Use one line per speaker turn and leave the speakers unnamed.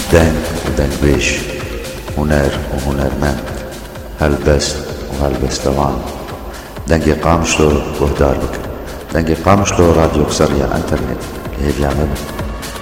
دنگ ودنگبيش، هنر وهنرمند، هلبست وهلبستوان. دنگی قامشلو وهدار بك، دنگی قامشلو راديو قصرية انترنت. هي بيعمل